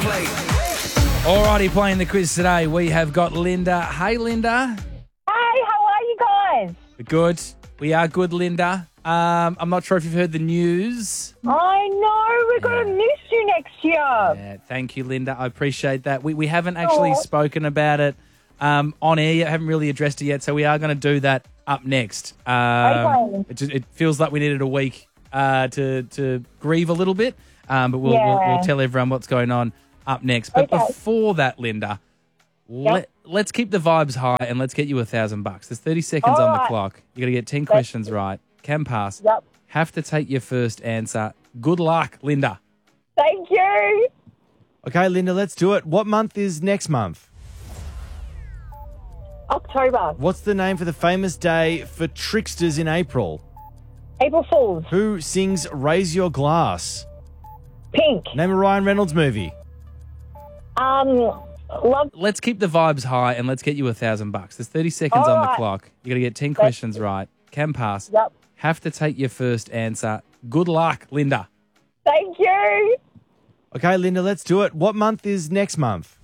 plate. Alrighty, playing the quiz today, we have got Linda. Hey, Linda. Hey, how are you guys? We're good. We are good, Linda. I'm not sure if you've heard the news. I know, we're going to miss you next year. Yeah, thank you, Linda. I appreciate that. We haven't actually spoken about it on air yet. Haven't really addressed it yet, so we are going to do that up next. Okay. It feels like we needed a week to grieve a little bit, but we'll tell everyone what's going on up next. But before that, Linda, let's keep the vibes high and let's get you $1,000. There's 30 seconds on the clock. You got to get 10 questions right. Can pass. Yep. Have to take your first answer. Good luck, Linda. Thank you. Okay, Linda, let's do it. What month is next month? October. What's the name for the famous day for tricksters in April? April Fools. Who sings Raise Your Glass? Pink. Name a Ryan Reynolds movie. Love. Let's keep the vibes high and let's get you $1,000. There's 30 seconds on the clock. You got to get 10 questions right. Can pass. Yep. Have to take your first answer. Good luck, Linda. Thank you. Okay, Linda, let's do it. What month is next month?